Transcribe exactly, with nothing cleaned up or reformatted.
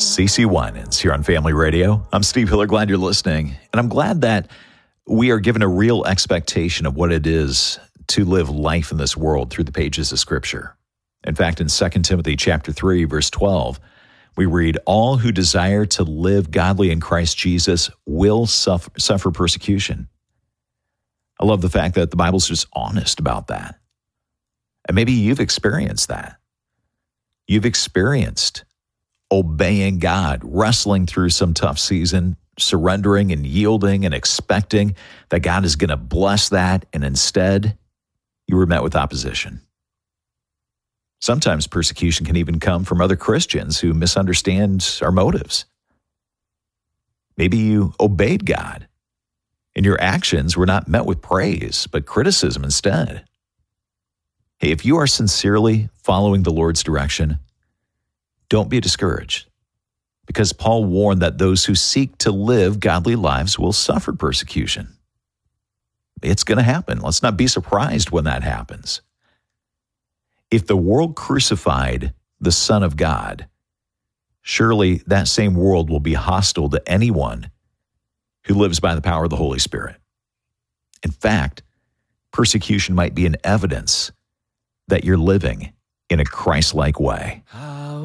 C C Winans here on Family Radio. I'm Steve Hiller. Glad you're listening. And I'm glad that we are given a real expectation of what it is to live life in this world through the pages of Scripture. In fact, in Second Timothy chapter three, verse twelve, we read, all who desire to live godly in Christ Jesus will suffer, suffer persecution. I love the fact that the Bible's just honest about that. And maybe you've experienced that. You've experienced obeying God, wrestling through some tough season, surrendering and yielding and expecting that God is going to bless that, and instead, you were met with opposition. Sometimes persecution can even come from other Christians who misunderstand our motives. Maybe you obeyed God, and your actions were not met with praise, but criticism instead. Hey, if you are sincerely following the Lord's direction, don't be discouraged, because Paul warned that those who seek to live godly lives will suffer persecution. It's going to happen. Let's not be surprised when that happens. If the world crucified the Son of God, surely that same world will be hostile to anyone who lives by the power of the Holy Spirit. In fact, persecution might be an evidence that you're living in a Christ-like way.